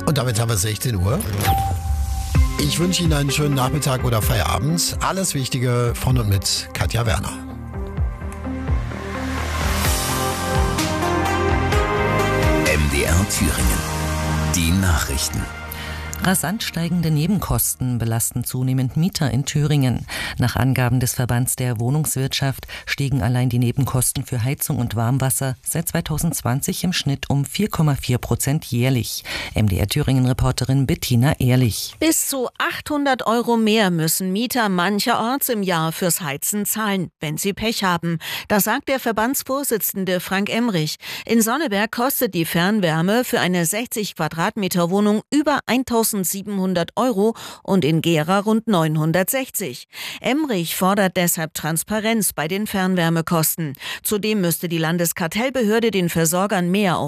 Und damit haben wir 16 Uhr. Ich wünsche Ihnen einen schönen Nachmittag oder Feierabend. Alles Wichtige von und mit Katja Werner. MDR Thüringen. Die Nachrichten. Rasant steigende Nebenkosten belasten zunehmend Mieter in Thüringen. Nach Angaben des Verbands der Wohnungswirtschaft stiegen allein die Nebenkosten für Heizung und Warmwasser seit 2020 im Schnitt um 4,4% jährlich. MDR Thüringen-Reporterin Bettina Ehrlich. Bis zu 800 € mehr müssen Mieter mancherorts im Jahr fürs Heizen zahlen, wenn sie Pech haben. Das sagt der Verbandsvorsitzende Frank Emrich. In Sonneberg kostet die Fernwärme für eine 60 Quadratmeter Wohnung über 1.700 € und in Gera rund 960. Emrich fordert deshalb Transparenz bei den Fernwärmekosten. Zudem müsste die Landeskartellbehörde den Versorgern mehr auf